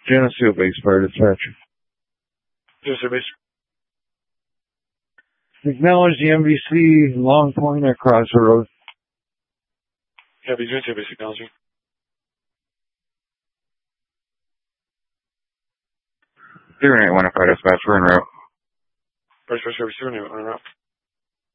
Geneseo Base Fire Dispatcher. Geneseo Base. Acknowledge the MVC Long Point at Crossroad Road. Copy, Geneseo Base acknowledging. 081 Fire Dispatch, we're en route. First, en route.